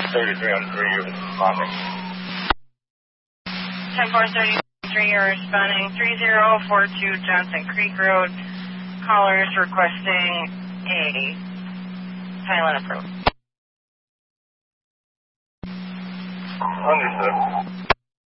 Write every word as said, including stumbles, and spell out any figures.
thirty-three on three, you're responding. ten four thirty-three, you're responding. three zero four two Johnson Creek Road. Callers requesting a silent approach. Understood.